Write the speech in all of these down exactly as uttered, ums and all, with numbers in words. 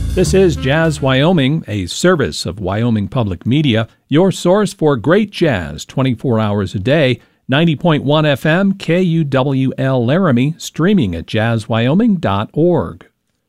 This is Jazz Wyoming, a service of Wyoming Public Media, your source for great jazz twenty-four hours a day. ninety point one F M, K U W L Laramie, streaming at jazz wyoming dot org.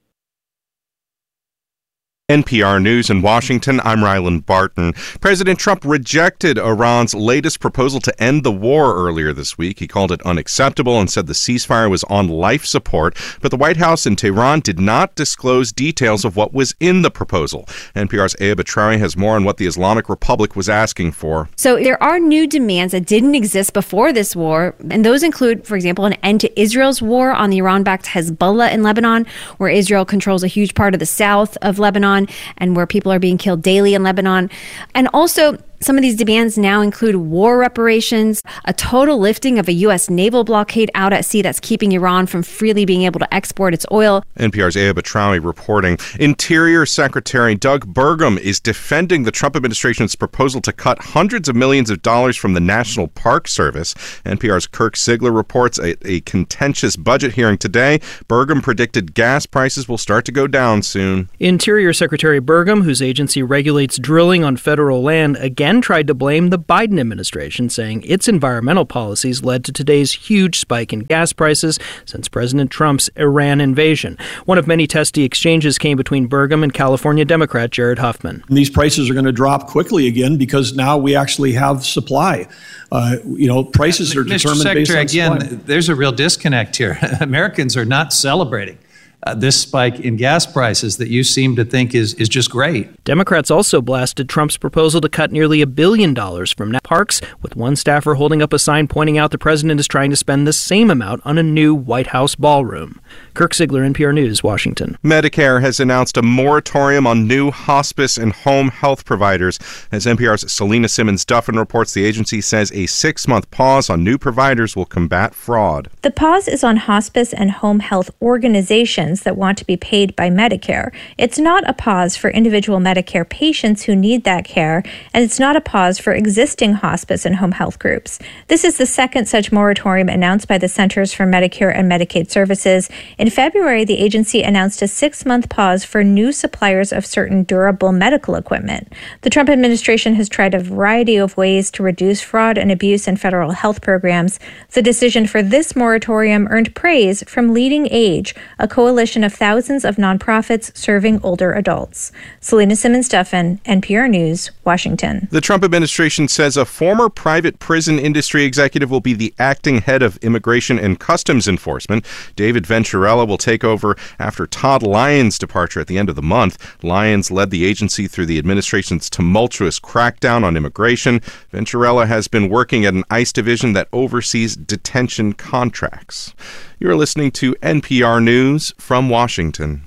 N P R News in Washington, I'm Ryland Barton. President Trump rejected Iran's latest proposal to end the war earlier this week. He called it unacceptable and said the ceasefire was on life support. But the White House in Tehran did not disclose details of what was in the proposal. N P R's Aya Batrawi has more on what the Islamic Republic was asking for. So there are new demands that didn't exist before this war, and those include, for example, an end to Israel's war on the Iran-backed Hezbollah in Lebanon, where Israel controls a huge part of the south of Lebanon, and where people are being killed daily in Lebanon. And also, some of these demands now include war reparations, a total lifting of a U S naval blockade out at sea that's keeping Iran from freely being able to export its oil. N P R's Aya Batrawi reporting. Interior Secretary Doug Burgum is defending the Trump administration's proposal to cut hundreds of millions of dollars from the National Park Service. N P R's Kirk Sigler reports a, a contentious budget hearing today. Burgum predicted gas prices will start to go down soon. Interior Secretary Burgum, whose agency regulates drilling on federal land, again tried to blame the Biden administration, saying its environmental policies led to today's huge spike in gas prices since President Trump's Iran invasion. One of many testy exchanges came between Burgum and California Democrat Jared Huffman. These prices are going to drop quickly again because now we actually have supply. Uh, you know, prices are determined based on supply. Again, there's a real disconnect here. Americans are not celebrating Uh, this spike in gas prices that you seem to think is, is just great. Democrats also blasted Trump's proposal to cut nearly a billion dollars from parks, with one staffer holding up a sign pointing out the president is trying to spend the same amount on a new White House ballroom. Kirk Sigler, N P R News, Washington. Medicare has announced a moratorium on new hospice and home health providers. As N P R's Selena Simmons-Duffin reports, the agency says a six-month pause on new providers will combat fraud. The pause is on hospice and home health organizations that want to be paid by Medicare. It's not a pause for individual Medicare patients who need that care, and it's not a pause for existing hospice and home health groups. This is the second such moratorium announced by the Centers for Medicare and Medicaid Services. In February, the agency announced a six-month pause for new suppliers of certain durable medical equipment. The Trump administration has tried a variety of ways to reduce fraud and abuse in federal health programs. The decision for this moratorium earned praise from Leading Age, a coalition of thousands of nonprofits serving older adults. Selena Simmons-Duffin, N P R News, Washington. The Trump administration says a former private prison industry executive will be the acting head of Immigration and Customs Enforcement. David Venturella will take over after Todd Lyons' departure at the end of the month. Lyons led the agency through the administration's tumultuous crackdown on immigration. Venturella has been working at an ICE division that oversees detention contracts. You're listening to N P R News from Washington.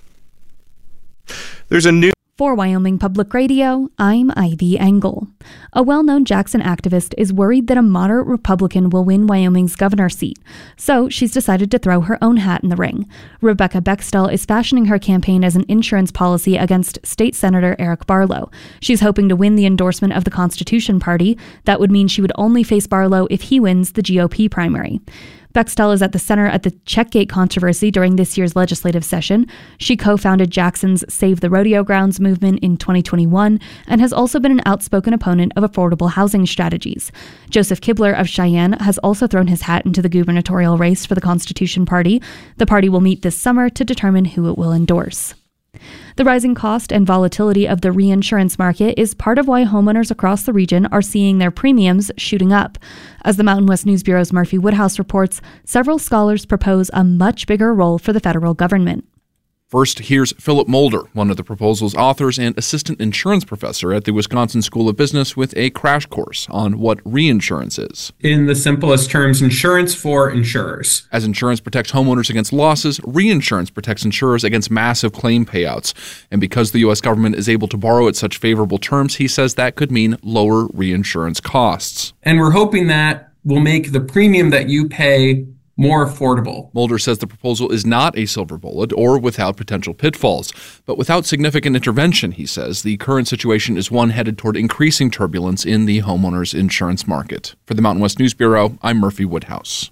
There's a new For Wyoming Public Radio, I'm Ivy Engel. A well-known Jackson activist is worried that a moderate Republican will win Wyoming's governor seat, so she's decided to throw her own hat in the ring. Rebecca Bextel is fashioning her campaign as an insurance policy against State Senator Eric Barlow. She's hoping to win the endorsement of the Constitution Party. That would mean she would only face Barlow if he wins the G O P primary. Bextel is at the center of the Checkgate controversy during this year's legislative session. She co-founded Jackson's Save the Rodeo Grounds movement in twenty twenty-one and has also been an outspoken opponent of affordable housing strategies. Joseph Kibler of Cheyenne has also thrown his hat into the gubernatorial race for the Constitution Party. The party will meet this summer to determine who it will endorse. The rising cost and volatility of the reinsurance market is part of why homeowners across the region are seeing their premiums shooting up. As the Mountain West News Bureau's Murphy Woodhouse reports, several scholars propose a much bigger role for the federal government. First, here's Philip Mulder, one of the proposal's authors and assistant insurance professor at the Wisconsin School of Business, with a crash course on what reinsurance is. In the simplest terms, insurance for insurers. As insurance protects homeowners against losses, reinsurance protects insurers against massive claim payouts. And because the U S government is able to borrow at such favorable terms, he says that could mean lower reinsurance costs. And we're hoping that will make the premium that you pay more affordable. Mulder says the proposal is not a silver bullet or without potential pitfalls. But without significant intervention, he says, the current situation is one headed toward increasing turbulence in the homeowners insurance market. For the Mountain West News Bureau, I'm Murphy Woodhouse.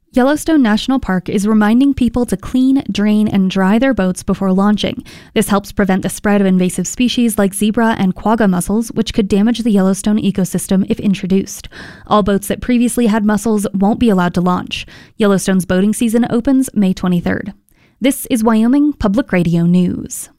Yellowstone National Park is reminding people to clean, drain, and dry their boats before launching. This helps prevent the spread of invasive species like zebra and quagga mussels, which could damage the Yellowstone ecosystem if introduced. All boats that previously had mussels won't be allowed to launch. Yellowstone's boating season opens May twenty-third. This is Wyoming Public Radio News.